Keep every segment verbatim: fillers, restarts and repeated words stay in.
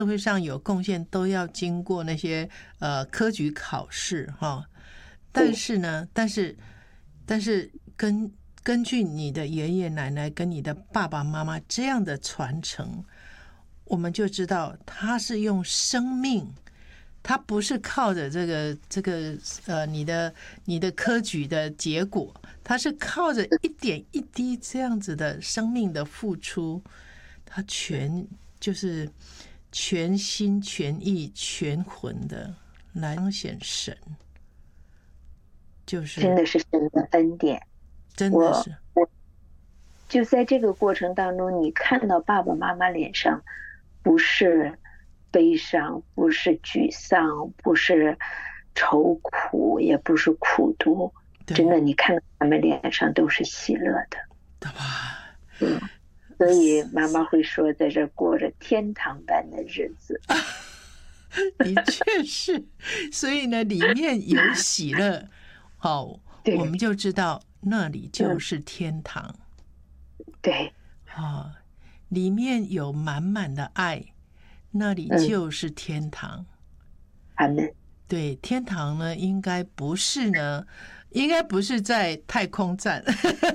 社会上有贡献都要经过那些呃科举考试哈。但是呢，但是但是根根据你的爷爷奶奶跟你的爸爸妈妈这样的传承，我们就知道他是用生命。他不是靠着这个这个呃你的你的科举的结果，他是靠着一点一滴这样子的生命的付出，他全就是全心全意全魂的来彰显神，就是真的是神的恩典， 真的是我我就在这个过程当中，你看到爸爸妈妈脸上不是悲伤，不是沮丧，不是愁苦，也不是苦读，真的你看到他们脸上都是喜乐的， 对吧？ 嗯，所以妈妈会说在这过着天堂般的日子。 的确是，所以呢里面有喜乐，好、哦，我们就知道那里就是天堂。 对， 啊、哦，里面有满满的爱，那里就是天堂。 阿们。 对，天堂呢，应该不是呢，应该不是在太空站。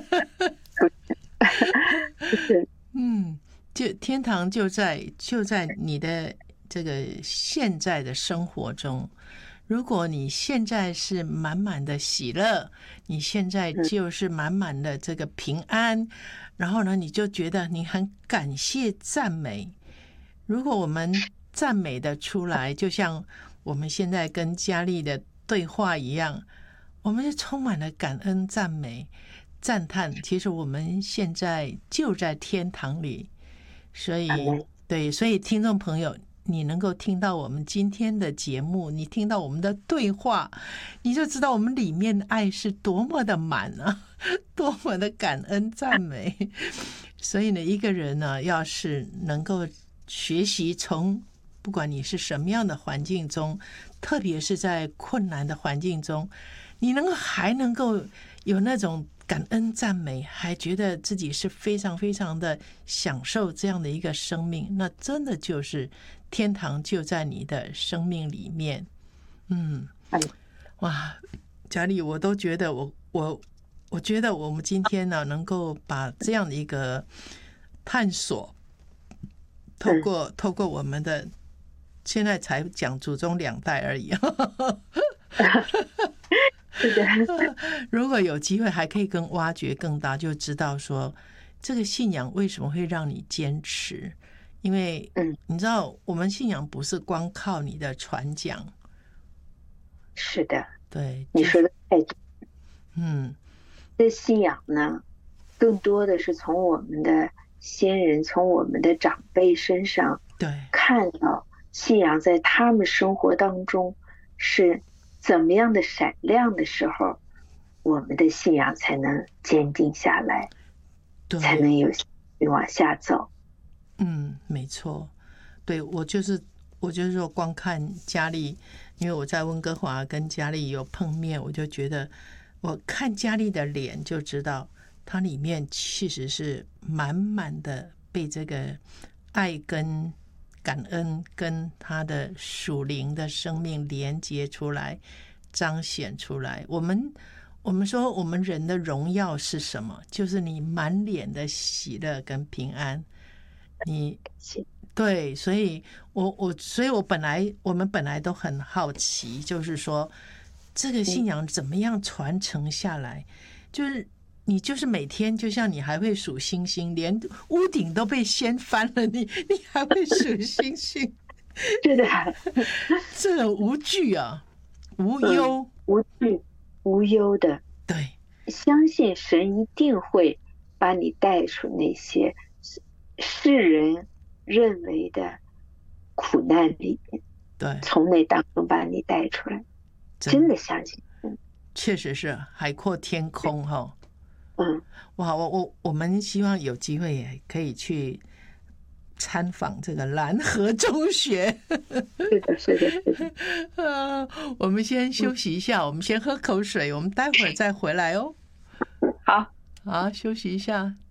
嗯，就天堂就在就在你的这个现在的生活中。如果你现在是满满的喜乐，你现在就是满满的这个平安，然后呢，你就觉得你很感谢赞美。如果我们赞美的出来，就像我们现在跟佳丽的对话一样，我们是充满了感恩、赞美、赞叹。其实我们现在就在天堂里，所以对，所以听众朋友，你能够听到我们今天的节目，你听到我们的对话，你就知道我们里面的爱是多么的满啊，多么的感恩赞美。所以呢，一个人呢，要是能够学习从不管你是什么样的环境中，特别是在困难的环境中，你能够还能够有那种感恩赞美，还觉得自己是非常非常的享受这样的一个生命，那真的就是天堂就在你的生命里面。嗯，哇，佳丽，我都觉得我我我觉得我们今天呢，能够把这样的一个探索，透过透过我们的现在才讲祖宗两代而已。 是的， 如果有机会还可以更挖掘更大，就知道说这个信仰为什么会让你坚持。因为你知道我们信仰不是光靠你的传讲。 是的， 对， 你说的太对。 嗯， 这信仰呢，更多的是从我们的先人，从我们的长辈身上， 对， 看到信仰在他们生活当中是怎么样的闪亮的时候，我们的信仰才能坚定下来，才能有往下走。 嗯，没错。对，我就是我就是说光看佳丽，因为我在温哥华跟佳丽有碰面，我就觉得我看佳丽的脸就知道她里面其实是满满的被这个爱跟感恩跟她的属灵的生命连接出来，彰显出来。我们我们说我们人的荣耀是什么？就是你满脸的喜乐跟平安。你对，所以我我所以我本来我们本来都很好奇，就是说这个信仰怎么样传承下来？就是你就是每天，就像你还会数星星，连屋顶都被掀翻了，你你还会数星星？ 是的， 这种无惧啊，无忧、 嗯，无惧无忧的， 对， 相信神一定会把你带出那些世人认为的苦难里面， 对， 从那当中把你带出来，真的相信。嗯， 确实是海阔天空哈。 嗯， 哇，我我我们希望有机会也可以去参访这个蓝河中学。 是的，是的，是的。 呃，我们先休息一下，我们先喝口水，我们待会儿再回来哦。 好， 好，休息一下。